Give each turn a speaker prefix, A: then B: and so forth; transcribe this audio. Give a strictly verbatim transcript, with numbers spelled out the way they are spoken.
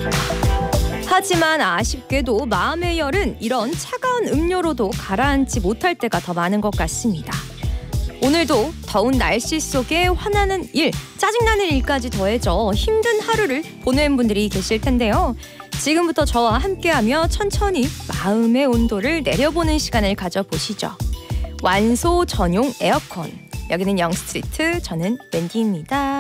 A: 하지만 아쉽게도 마음의 열은 이런 차가운 음료로도 가라앉지 못할 때가 더 많은 것 같습니다. 오늘도 더운 날씨 속에 화나는 일, 짜증나는 일까지 더해져 힘든 하루를 보낸 분들이 계실 텐데요. 지금부터 저와 함께하며 천천히 마음의 온도를 내려보는 시간을 가져보시죠. 완소 전용 에어컨. 여기는 영스트리트, 저는 웬디입니다.